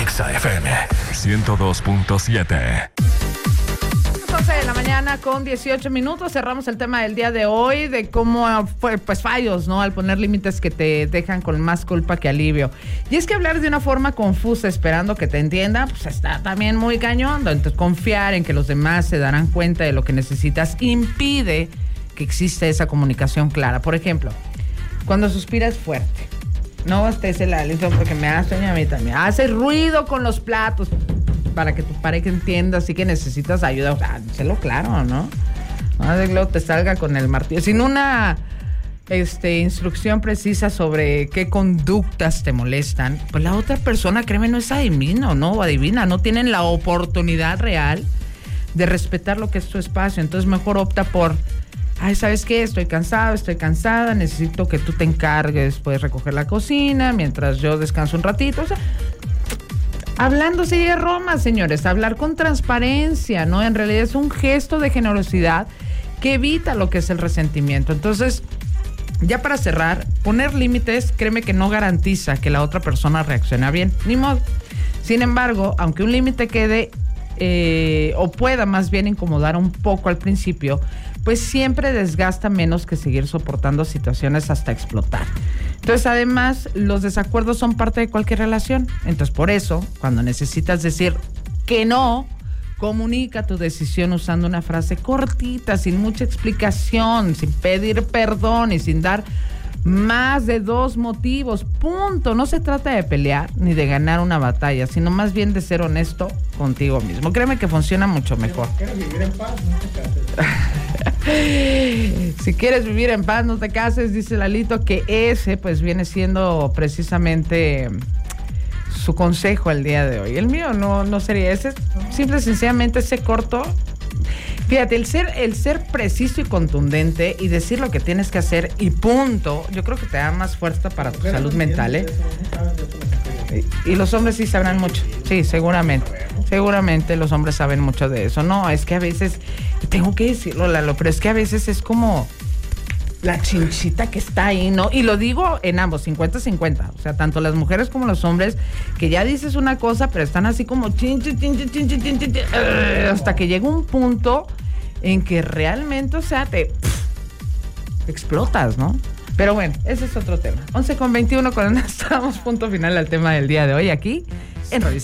Exa FM 102.7. 11 de la mañana con 18 minutos. Cerramos el tema del día de hoy de cómo fue, pues, fallos, ¿no? Al poner límites que te dejan con más culpa que alivio. Y es que hablar de una forma confusa esperando que te entienda, pues está también muy cañón. Entonces, confiar en que los demás se darán cuenta de lo que necesitas impide que exista esa comunicación clara. Por ejemplo, cuando suspiras fuerte, no estés el aliento porque me da sueño a mí también. Hace ruido con los platos para que tu pareja entienda, así que necesitas ayuda. O sea, díselo claro, ¿no? No de que luego te salga con el martillo. Sin una instrucción precisa sobre qué conductas te molestan, pues la otra persona, créeme, no es adivino, ¿no? O adivina, no tienen la oportunidad real de respetar lo que es tu espacio. Entonces mejor opta por, ¿sabes qué? Estoy cansado, estoy cansada, necesito que tú te encargues, puedes recoger la cocina mientras yo descanso un ratito. O sea, hablando sigue Roma, señores. Hablar con transparencia, ¿no? En realidad es un gesto de generosidad que evita lo que es el resentimiento. Entonces, ya para cerrar, poner límites, créeme que no garantiza que la otra persona reaccione bien, ni modo. Sin embargo, aunque un límite quede o pueda más bien incomodar un poco al principio, pues siempre desgasta menos que seguir soportando situaciones hasta explotar. Entonces, además, los desacuerdos son parte de cualquier relación. Entonces, por eso, cuando necesitas decir que no, comunica tu decisión usando una frase cortita, sin mucha explicación, sin pedir perdón y sin dar más de 2 motivos. Punto. No se trata de pelear ni de ganar una batalla, sino más bien de ser honesto contigo mismo. Créeme que funciona mucho mejor. Si quieres vivir en paz, no te cases. Si quieres vivir en paz, no te cases, dice Lalito, que ese pues viene siendo precisamente su consejo el día de hoy. El mío no sería ese, simple y sencillamente ese corto. Fíjate, el ser preciso y contundente y decir lo que tienes que hacer y punto, yo creo que te da más fuerza para tu salud mental, ¿eh? Y los hombres sí sabrán mucho. Sí, seguramente. Seguramente los hombres saben mucho de eso. No, es que a veces, tengo que decirlo, Lalo, pero es que a veces es como la chinchita que está ahí, ¿no? Y lo digo en ambos, 50-50. O sea, tanto las mujeres como los hombres, que ya dices una cosa, pero están así como hasta que llega un punto en que realmente, o sea, te explotas, ¿no? Pero bueno, ese es otro tema. 11:21, cuando estamos punto final al tema del día de hoy aquí en Radio